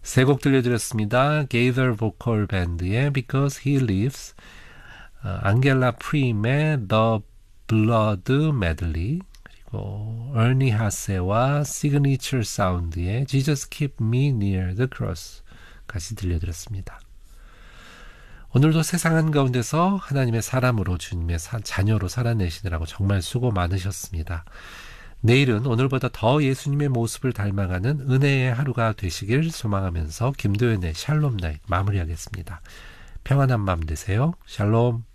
세 곡 들려드렸습니다. 게이더 보컬 밴드의 Because He Lives, 앙겔라 프림의 The Blood Medley, 그리고 어니 하세와 시그니처 사운드의 Jesus Keep Me Near the Cross까지 들려드렸습니다. 오늘도 세상 한가운데서 하나님의 사람으로 주님의 자녀로 살아내시느라고 정말 수고 많으셨습니다. 내일은 오늘보다 더 예수님의 모습을 닮아가는 은혜의 하루가 되시길 소망하면서 김도연의 샬롬 나잇 마무리하겠습니다. 평안한 밤 되세요. 샬롬.